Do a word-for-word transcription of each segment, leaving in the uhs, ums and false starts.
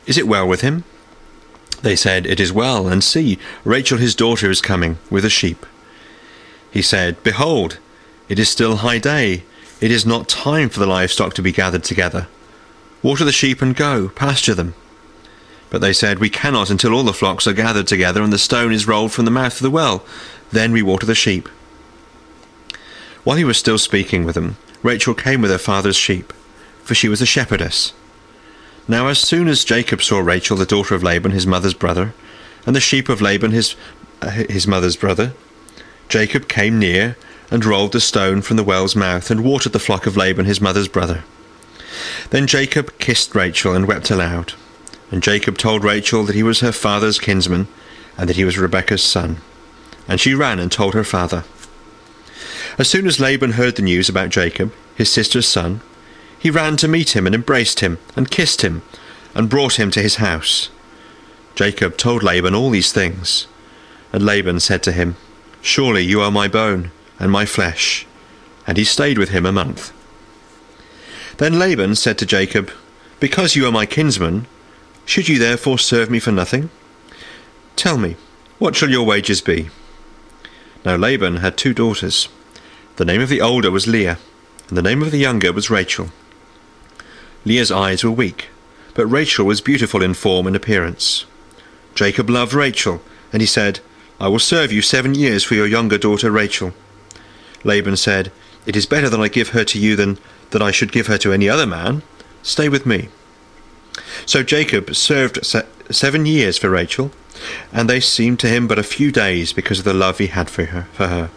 Is it well with him?" They said, "It is well, and see, Rachel his daughter is coming with the sheep." He said, "Behold, it is still high day. It is not time for the livestock to be gathered together. Water the sheep and go, pasture them." But they said, "We cannot until all the flocks are gathered together and the stone is rolled from the mouth of the well. Then we water the sheep." While he was still speaking with them, Rachel came with her father's sheep, for she was a shepherdess. Now as soon as Jacob saw Rachel, the daughter of Laban, his mother's brother, and the sheep of Laban, his, uh, his mother's brother, Jacob came near and rolled the stone from the well's mouth and watered the flock of Laban, his mother's brother. Then Jacob kissed Rachel and wept aloud. And Jacob told Rachel that he was her father's kinsman, and that he was Rebekah's son. And she ran and told her father. As soon as Laban heard the news about Jacob, his sister's son, he ran to meet him and embraced him and kissed him and brought him to his house. Jacob told Laban all these things. And Laban said to him, "Surely you are my bone and my flesh." And he stayed with him a month. Then Laban said to Jacob, "Because you are my kinsman, should you therefore serve me for nothing? Tell me, what shall your wages be?" Now Laban had two daughters. The name of the older was Leah, and the name of the younger was Rachel. Leah's eyes were weak, but Rachel was beautiful in form and appearance. Jacob loved Rachel, and he said, "I will serve you seven years for your younger daughter Rachel." Laban said, "It is better that I give her to you than that I should give her to any other man. Stay with me." So Jacob served se seven years for Rachel, and they seemed to him but a few days because of the love he had for her. For her.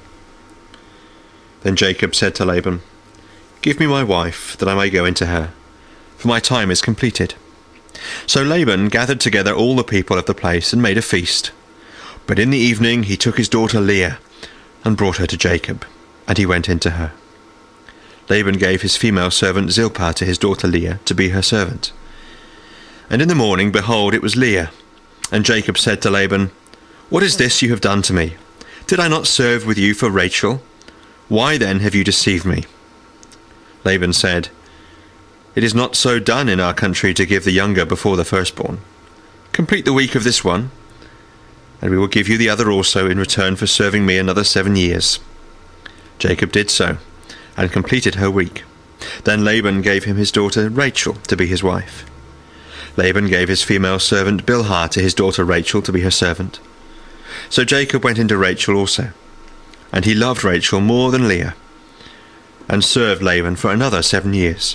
Then Jacob said to Laban, "Give me my wife, that I may go into her, for my time is completed." So Laban gathered together all the people of the place and made a feast. But in the evening he took his daughter Leah and brought her to Jacob, and he went into her. Laban gave his female servant Zilpah to his daughter Leah to be her servant. And in the morning, behold, it was Leah. And Jacob said to Laban, "What is this you have done to me? Did I not serve with you for Rachel? Why then have you deceived me?" Laban said, "It is not so done in our country to give the younger before the firstborn. Complete the week of this one, and we will give you the other also in return for serving me another seven years." Jacob did so, and completed her week. Then Laban gave him his daughter Rachel to be his wife. Laban gave his female servant Bilhah to his daughter Rachel to be her servant. So Jacob went into Rachel also, and he loved Rachel more than Leah, and served Laban for another seven years.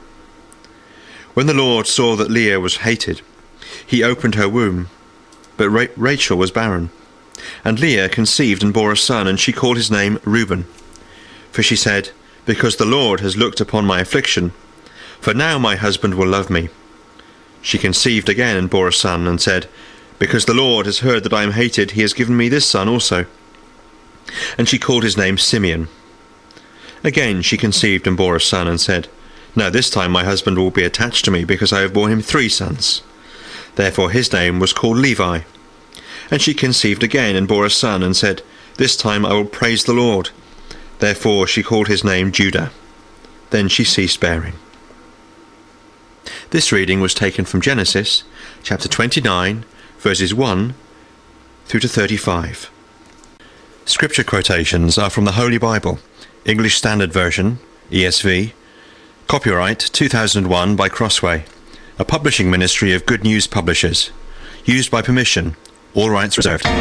When the Lord saw that Leah was hated, he opened her womb, but Ra Rachel was barren. And Leah conceived and bore a son, and she called his name Reuben. For she said, "Because the Lord has looked upon my affliction, for now my husband will love me." She conceived again and bore a son, and said, "Because the Lord has heard that I am hated, he has given me this son also." And she called his name Simeon. Again she conceived and bore a son, and said, "Now this time my husband will be attached to me, because I have borne him three sons." Therefore his name was called Levi. And she conceived again and bore a son, and said, "This time I will praise the Lord." Therefore she called his name Judah. Then she ceased bearing. This reading was taken from Genesis, chapter twenty-nine, verses one through to thirty-five. Scripture quotations are from the Holy Bible, English Standard Version, E S V, copyright two thousand one by Crossway, a publishing ministry of Good News Publishers, used by permission, all rights reserved.